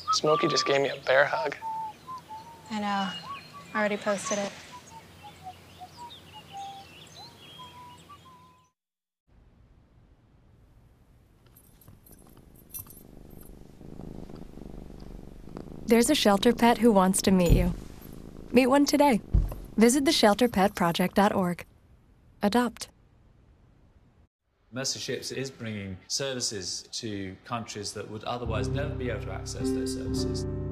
Smokey just gave me a bear hug. I know. I already posted it. There's a shelter pet who wants to meet you. Meet one today. Visit theshelterpetproject.org. Adopt. Mercy Ships is bringing services to countries that would otherwise never be able to access those services.